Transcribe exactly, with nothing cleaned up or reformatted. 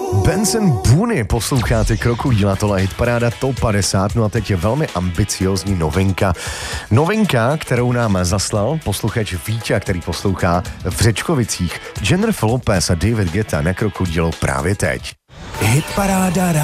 Benson Boone posloucháte Krokodýla, tohle hitparáda top padesát, no a teď je velmi ambiciózní novinka. Novinka, kterou nám zaslal posluchač Vítě, který poslouchá v Řečkovicích. Jennifer Lopez a David Guetta na Krokodýlu právě teď. Hitparáda